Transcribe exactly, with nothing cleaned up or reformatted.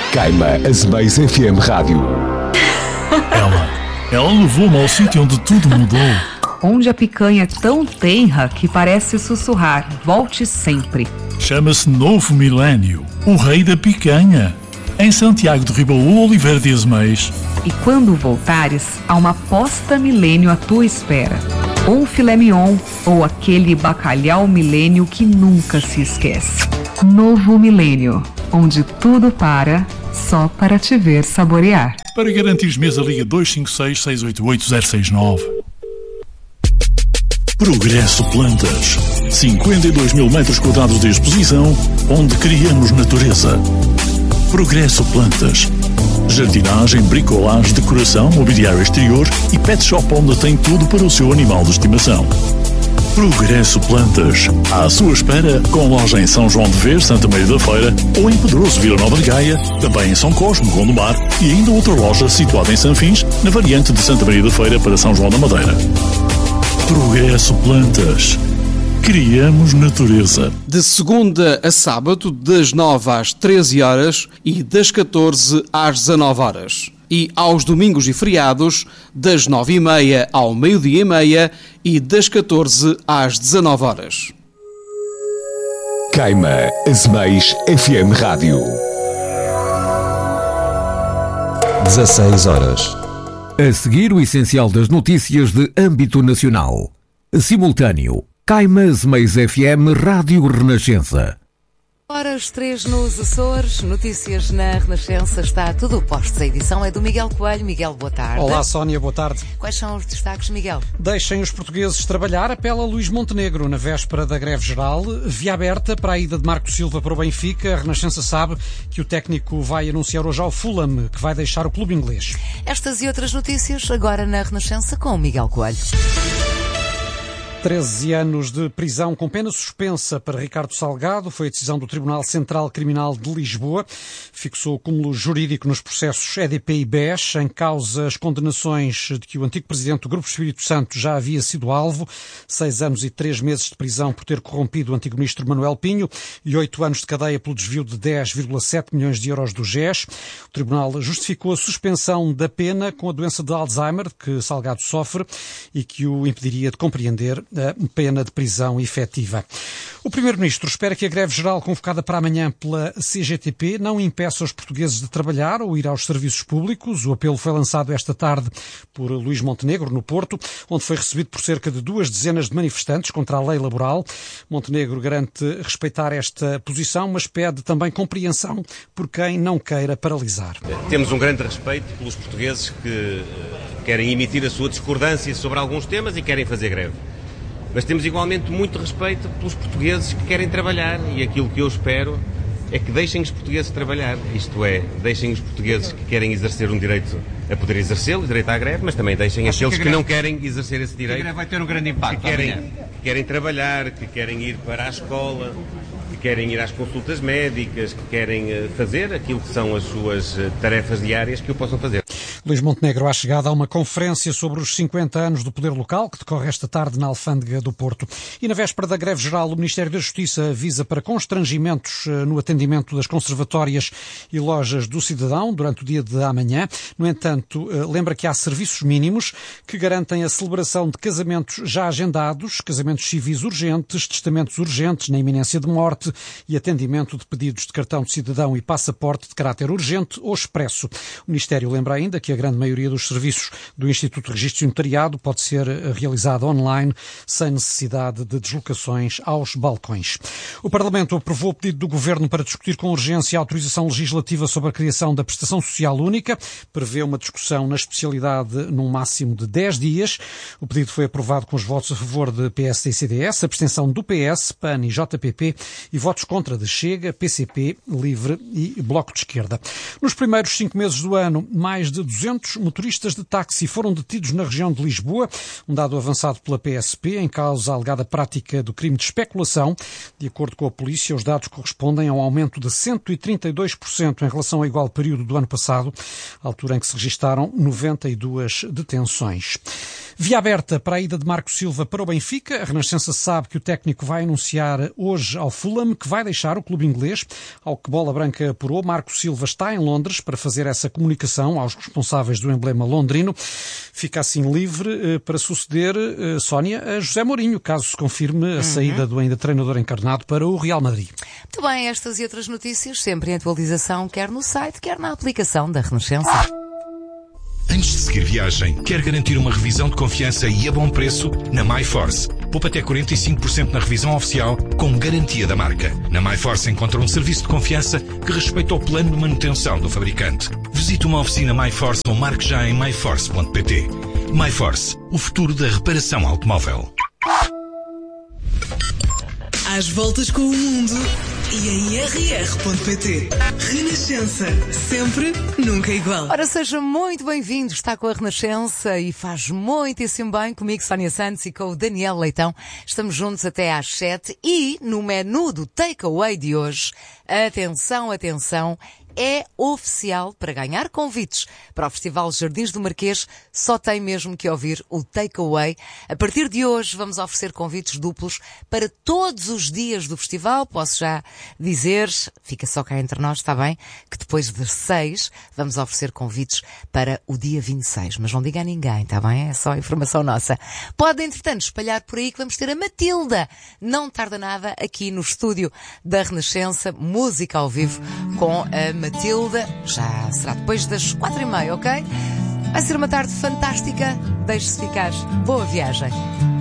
Caima Azemais F M Rádio. Ela, ela levou-me ao sítio onde tudo mudou. Onde a picanha é tão tenra que parece sussurrar: volte sempre. Chama-se Novo Milênio, o rei da picanha. Em Santiago de Ribaú, Oliveira de Azemais. E quando voltares, há uma posta milênio à tua espera. Ou um filé mignon, ou aquele bacalhau milênio que nunca se esquece. Novo Milênio, onde tudo para, só para te ver saborear. Para garantir mesa, liga dois cinco seis, seis oito oito, zero seis nove. Progresso Plantas. cinquenta e dois mil metros quadrados de exposição, onde criamos natureza. Progresso Plantas. Jardinagem, bricolagem, decoração, mobiliário exterior e pet shop onde tem tudo para o seu animal de estimação. Progresso Plantas. À sua espera, com loja em São João de Ver, Santa Maria da Feira, ou em Pedroso, Vila Nova de Gaia, também em São Cosme, Gondomar, e ainda outra loja situada em Sanfins, na variante de Santa Maria da Feira para São João da Madeira. Progresso Plantas. Criamos natureza. De segunda a sábado, das nove às treze horas e das catorze às dezanove horas. E aos domingos e feriados, das nove e meia ao meio-dia e meia e das catorze às dezanove horas. Caima Azemais F M Rádio. dezasseis horas. A seguir, o essencial das notícias de âmbito nacional. Simultâneo. Caima Azemais F M Rádio Renascença. Horas três nos Açores, notícias na Renascença, está tudo posto. A edição é do Miguel Coelho. Miguel, boa tarde. Olá, Sónia, boa tarde. Quais são os destaques, Miguel? Deixem os portugueses trabalhar, apela Luís Montenegro na véspera da greve geral. Via aberta para a ida de Marco Silva para o Benfica. A Renascença sabe que o técnico vai anunciar hoje ao Fulham que vai deixar o clube inglês. Estas e outras notícias agora na Renascença com o Miguel Coelho. treze anos de prisão com pena suspensa para Ricardo Salgado. Foi a decisão do Tribunal Central Criminal de Lisboa. Fixou o cúmulo jurídico nos processos E D P e B E S. Em causa as condenações de que o antigo presidente do Grupo Espírito Santo já havia sido alvo. Seis anos e três meses de prisão por ter corrompido o antigo ministro Manuel Pinho e oito anos de cadeia pelo desvio de dez vírgula sete milhões de euros do G E S. O Tribunal justificou a suspensão da pena com a doença de Alzheimer que Salgado sofre e que o impediria de compreender a pena de prisão efetiva. O Primeiro-Ministro espera que a greve geral convocada para amanhã pela C G T P não impeça os portugueses de trabalhar ou ir aos serviços públicos. O apelo foi lançado esta tarde por Luís Montenegro, no Porto, onde foi recebido por cerca de duas dezenas de manifestantes contra a lei laboral. Montenegro garante respeitar esta posição, mas pede também compreensão por quem não queira paralisar. Temos um grande respeito pelos portugueses que querem emitir a sua discordância sobre alguns temas e querem fazer greve. Mas temos igualmente muito respeito pelos portugueses que querem trabalhar e aquilo que eu espero é que deixem os portugueses trabalhar, isto é, deixem os portugueses que querem exercer um direito a poder exercê-lo, o direito à greve, mas também deixem Acho aqueles que, que não querem exercer esse direito. A greve vai ter um grande impacto. Que querem, que querem trabalhar, que querem ir para a escola, que querem ir às consultas médicas, que querem fazer aquilo que são as suas tarefas diárias que o possam fazer. Luís Montenegro à chegada a uma conferência sobre os cinquenta anos do poder local, que decorre esta tarde na Alfândega do Porto. E na véspera da greve geral, o Ministério da Justiça avisa para constrangimentos no atendimento das conservatórias e lojas do cidadão durante o dia de amanhã. No entanto, lembra que há serviços mínimos que garantem a celebração de casamentos já agendados, casamentos civis urgentes, testamentos urgentes na iminência de morte e atendimento de pedidos de cartão de cidadão e passaporte de caráter urgente ou expresso. O Ministério lembra ainda que a grande maioria dos serviços do Instituto de Registro e Notariado pode ser realizada online, sem necessidade de deslocações aos balcões. O Parlamento aprovou o pedido do Governo para discutir com urgência a autorização legislativa sobre a criação da prestação social única. Prevê uma discussão na especialidade num máximo de dez dias. O pedido foi aprovado com os votos a favor de P S D e C D S, abstenção do P S, P A N e J P P e votos contra de Chega, P C P, Livre e Bloco de Esquerda. Nos primeiros cinco meses do ano, mais de duzentos motoristas de táxi foram detidos na região de Lisboa, um dado avançado pela P S P, em causa a alegada prática do crime de especulação. De acordo com a polícia, os dados correspondem a um aumento de cento e trinta e dois por cento em relação ao igual período do ano passado, altura em que se registaram noventa e duas detenções. Via aberta para a ida de Marco Silva para o Benfica. A Renascença sabe que o técnico vai anunciar hoje ao Fulham que vai deixar o clube inglês. Ao que Bola Branca apurou, Marco Silva está em Londres para fazer essa comunicação aos responsáveis do emblema londrino. Fica assim livre para suceder, Sónia, a José Mourinho, caso se confirme a uhum. saída do ainda treinador encarnado para o Real Madrid. Muito bem, estas e outras notícias sempre em atualização, quer no site, quer na aplicação da Renascença. Antes de seguir viagem, quer garantir uma revisão de confiança e a bom preço? Na MyForce. Poupa até quarenta e cinco por cento na revisão oficial, com garantia da marca. Na MyForce encontra um serviço de confiança que respeita o plano de manutenção do fabricante. Visite uma oficina MyForce ou marque já em my force ponto p t. MyForce, o futuro da reparação automóvel. Às voltas com o mundo e em r r ponto p t. Renascença, sempre, nunca igual. Ora, seja muito bem-vindo, está com a Renascença e faz muitíssimo bem comigo, Sónia Santos, e com o Daniel Leitão. Estamos juntos até às sete e no menu do Takeaway de hoje, atenção, atenção, é oficial. Para ganhar convites para o Festival Jardins do Marquês, só tem mesmo que ouvir o Takeaway. A partir de hoje vamos oferecer convites duplos para todos os dias do festival. Posso já dizer, fica só cá entre nós, está bem, que depois das seis vamos oferecer convites para o dia vinte e seis. Mas não diga a ninguém, está bem? É só informação nossa. Pode, entretanto, espalhar por aí que vamos ter a Matilda. Não tarda nada aqui no estúdio da Renascença, música ao vivo com a Matilda, já será depois das quatro e meia, ok? Vai ser uma tarde fantástica, deixe-se ficar. Boa viagem.